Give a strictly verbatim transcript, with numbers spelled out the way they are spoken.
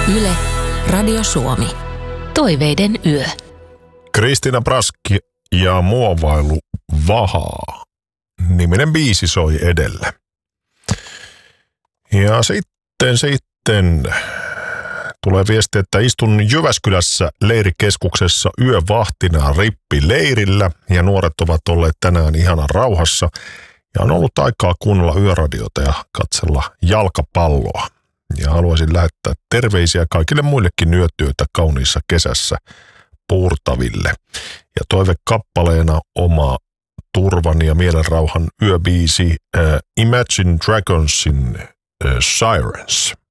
Yle, Radio Suomi. Toiveiden yö. Kristiina Braski ja Muovailu vahaa. Niminen biisi soi edellä. Ja sitten, sitten tulee viesti, että istun Jyväskylässä leirikeskuksessa yövahtina rippileirillä ja nuoret ovat olleet tänään ihanan rauhassa ja on ollut aikaa kuunnella yöradiota ja katsella jalkapalloa. Ja haluaisin lähettää terveisiä kaikille muillekin yötyötä kauniissa kesässä puurtaville. Ja toivekappaleena oma turvan ja mielenrauhan yöbiisi uh, Imagine Dragonsin uh, Sirens.